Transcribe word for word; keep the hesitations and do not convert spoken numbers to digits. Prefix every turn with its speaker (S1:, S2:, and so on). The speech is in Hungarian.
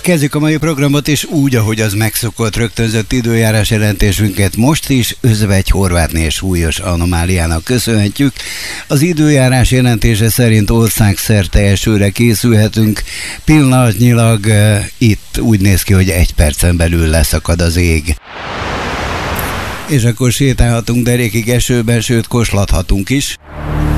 S1: Kezdjük a mai programot, és úgy, ahogy az megszokott, rögtönzött időjárás jelentésünket most is özvegy Horvátné súlyos anomáliának köszönhetjük. Az időjárás jelentése szerint országszerte esőre készülhetünk. Pillanatnyilag uh, itt úgy néz ki, hogy egy percen belül leszakad az ég. És akkor sétálhatunk derékig esőben, sőt koslathatunk is.